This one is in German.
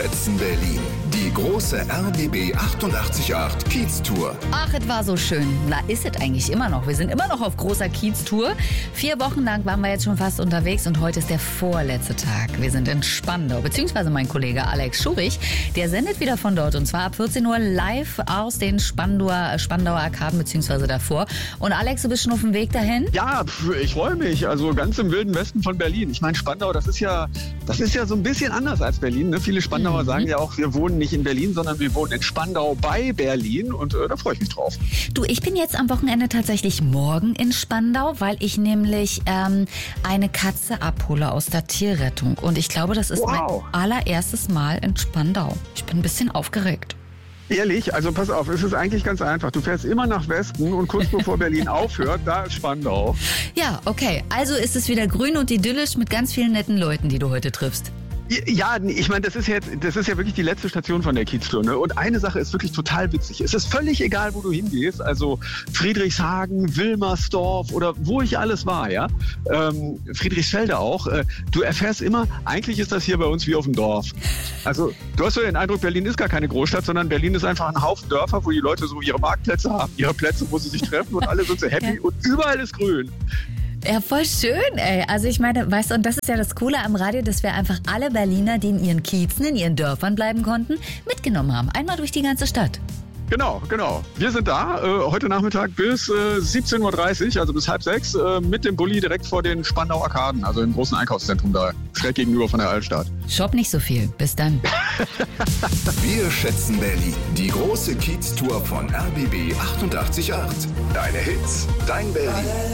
Schätzen Berlin. Die große RBB 888 Kiez-Tour. Ach, es war so schön. Na, ist es eigentlich immer noch. Wir sind immer noch auf großer Kiez-Tour. 4 Wochen lang waren wir jetzt schon fast unterwegs und heute ist der vorletzte Tag. Wir sind in Spandau, beziehungsweise mein Kollege Alex Schurich, der sendet wieder von dort und zwar ab 14 Uhr live aus den Spandauer Arkaden, beziehungsweise davor. Und Alex, du bist schon auf dem Weg dahin? Ja, ich freue mich. Also ganz im wilden Westen von Berlin. Ich meine, Spandau, das ist ja so ein bisschen anders als Berlin. Ne? Viele Spandauer sagen ja auch, wir wohnen nicht in Berlin, sondern wir wohnen in Spandau bei Berlin und da freue ich mich drauf. Du, ich bin jetzt am Wochenende tatsächlich morgen in Spandau, weil ich nämlich eine Katze abhole aus der Tierrettung. Und ich glaube, das ist mein allererstes Mal in Spandau. Ich bin ein bisschen aufgeregt. Ehrlich, also pass auf, es ist eigentlich ganz einfach. Du fährst immer nach Westen und kurz bevor Berlin aufhört, da ist Spandau. Ja, okay. Also ist es wieder grün und idyllisch mit ganz vielen netten Leuten, die du heute triffst. Ja, ich meine, das ist ja wirklich die letzte Station von der Kiez-Tour. Ne? Und eine Sache ist wirklich total witzig. Es ist völlig egal, wo du hingehst. Also Friedrichshagen, Wilmersdorf oder wo ich alles war, ja. Friedrichsfelde auch. Du erfährst immer, eigentlich ist das hier bei uns wie auf dem Dorf. Also du hast so den Eindruck, Berlin ist gar keine Großstadt, sondern Berlin ist einfach ein Haufen Dörfer, wo die Leute so ihre Marktplätze haben, ihre Plätze, wo sie sich treffen und alle sind so happy und überall ist grün. Ja, voll schön, ey. Also ich meine, weißt du, und das ist ja das Coole am Radio, dass wir einfach alle Berliner, die in ihren Kiezen, in ihren Dörfern bleiben konnten, mitgenommen haben. Einmal durch die ganze Stadt. Genau. Wir sind da heute Nachmittag bis 17.30 Uhr, also bis 5:30, mit dem Bulli direkt vor den Spandauer Arkaden, also im großen Einkaufszentrum da, schräg gegenüber von der Altstadt. Shop nicht so viel. Bis dann. Wir schätzen Berlin. Die große Kiez-Tour von RBB 888. Deine Hits, dein Berlin.